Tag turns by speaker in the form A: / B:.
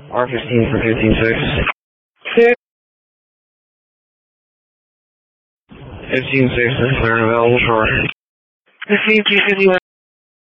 A: R15 for 15-6. 15-6 is clear and available short.
B: 15-251.